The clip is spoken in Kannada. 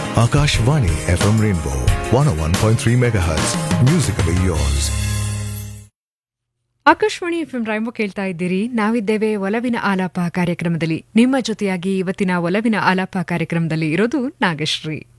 Akashvani FM Rainbow 101.3 MHz. Musically yours. Akashvani FM rainbow ಕೇಳ್ತಾ ಇದ್ದೀರಿ. ನಾವಿದ್ದೇವೆ ಒಲವಿನ ಆಲಾಪ ಕಾರ್ಯಕ್ರಮದಲ್ಲಿ. ನಿಮ್ಮ ಜೊತೆಯಾಗಿ ಇವತ್ತಿನ ಒಲವಿನ ಆಲಾಪ ಕಾರ್ಯಕ್ರಮದಲ್ಲಿ ಇರೋದು ನಾಗಶ್ರೀ.